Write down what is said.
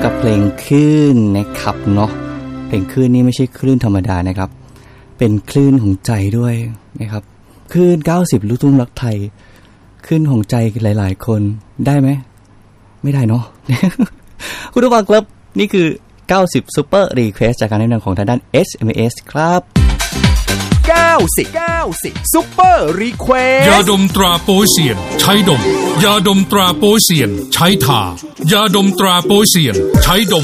กับเพลงคลื่นนะครับเนาะเพลงคลื่นนี่ไม่ใช่คลื่นธรรมดานะครับเป็นคลื่นของใจด้วยนะครับคลื่น90ลูกทุ่งรักไทยคลื่นของใจหลายๆคนได้ไหมไม่ได้เนาะ คุณผู้ฟังครับนี่คือ90 Super Request จากการแนะนำของทางด้าน SMS ครับ 90 Super Request ยาดมตราโป๊ยเซียนใช้ดมยาดมตราโป๊ยเซียนใช้ทายาดมตราโป๊ยเซียนใช้ดม